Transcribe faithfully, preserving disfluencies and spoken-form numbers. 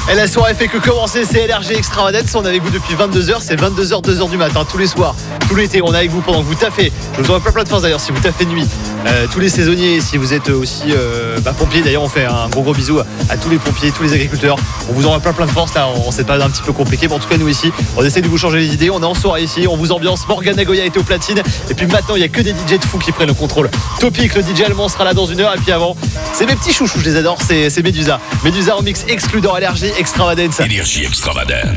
Et la soirée fait que commencer, c'est L R G Extravagance. On est avec vous depuis vingt-deux heures, c'est vingt-deux heures, deux heures du matin, tous les soirs, tout l'été. On est avec vous pendant que vous taffez. Je vous envoie plein plein de force d'ailleurs si vous taffez de nuit. Euh, tous les saisonniers, si vous êtes aussi euh, bah, pompiers, d'ailleurs on fait un gros gros bisou à, à tous les pompiers, tous les agriculteurs. On vous envoie plein plein de force là en cette période un petit peu compliquée. Mais en tout cas nous ici, on essaie de vous changer les idées. On est en soirée ici, on vous ambiance. Morgan Nagoya est au platine. Et puis maintenant il n'y a que des D J de fous qui prennent le contrôle. Topic, le D J allemand sera là dans une heure. Et puis avant, c'est mes petits chouchous, je les adore, c'est, c'est Medusa. Medusa en mix exclu dans L R G Extravagance. L R G Extravagance.